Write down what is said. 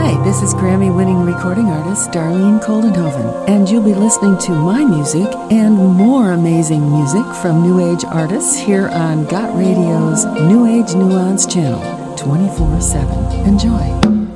Hi, this is Grammy-winning recording artist Darlene Koldenhoven, and you'll be listening to my music and more amazing music from New Age artists here on Got Radio's New Age Nuance channel, 24/7. Enjoy.